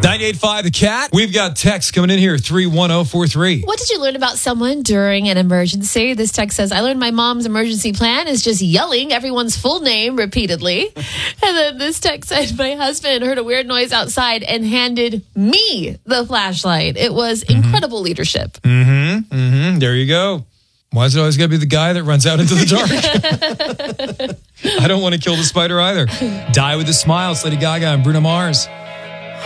98.5 The Cat. We've got text coming in here, 31043. What did you learn about someone during an emergency? This text says, I learned my mom's emergency plan is just yelling everyone's full name repeatedly. And then this text said, my husband heard a weird noise outside and handed me the flashlight. It was incredible leadership. There you go. Why is it always got to be the guy that runs out into the dark? I don't want to kill the spider either. Die with a Smile, it's Lady Gaga and Bruno Mars.